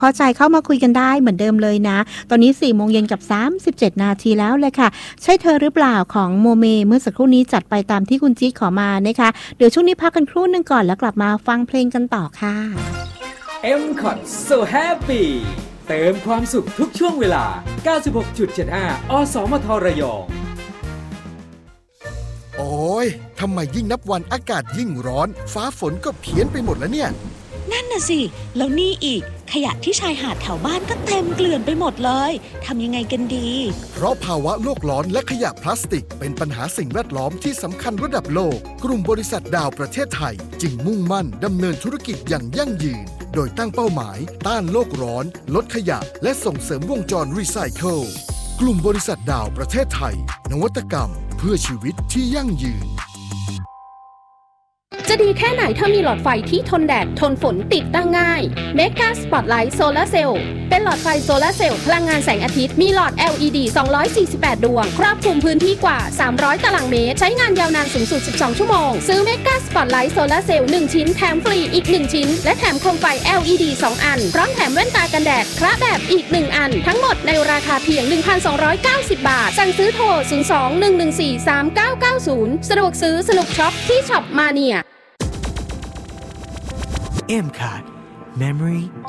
พอใจเข้ามาคุยกันได้เหมือนเดิมเลยนะตอนนี้ 4:00 นกับ37 นาทีแล้วเลยค่ะใช่เธอหรือเปล่าของโมเมเมื่อสักครู่นี้จัดไปตามที่คุณจี๊ดขอมานะคะเดี๋ยวช่วงนี้พักกันครู่นึงก่อนแล้วกลับมาฟังเพลงกันต่อค่ะ M-Cot So Happy เติมความสุขทุกช่วงเวลา 96.75 อสมทระยองโอ้ยทำไมยิ่งนับวันอากาศยิ่งร้อนฟ้าฝนก็เพี้ยนไปหมดแล้วเนี่ยนั่นน่ะสิแล้วนี่อีกขยะที่ชายหาดแถวบ้านก็เต็มเกลื่อนไปหมดเลยทำยังไงกันดีเพราะภาวะโลกร้อนและขยะพลาสติกเป็นปัญหาสิ่งแวดล้อมที่สำคัญระดับโลกกลุ่มบริษัทดาวประเทศไทยจึงมุ่งมั่นดำเนินธุรกิจอย่างยั่งยืนโดยตั้งเป้าหมายต้านโลกร้อนลดขยะและส่งเสริมวงจรรีไซเคิลกลุ่มบริษัทดาวประเทศไทยนวัตกรรมเพื่อชีวิตที่ยั่งยืนจะดีแค่ไหนถ้ามีหลอดไฟที่ทนแดดทนฝนติดตั้งง่าย Mega Spotlight Solar Cell เป็นหลอดไฟโซลาร์เซลล์พลังงานแสงอาทิตย์มีหลอด LED 248 ดวงครอบคลุมพื้นที่กว่า300ตารางเมตรใช้งานยาวนานสูงสุด12ชั่วโมงซื้อ Mega Spotlight Solar Cell 1 ชิ้นแถมฟรีอีก1ชิ้นและแถมโคมไฟ LED 2 อันพร้อมแถมแว่นตากันแดดคระแบบอีก1อันทั้งหมดในราคาเพียง 1,290 บาทสั่งซื้อโทร 02-114-3990 สะดวกซื้อสนุกช็อปที่ช็อปมาเนีย M-Cot Memory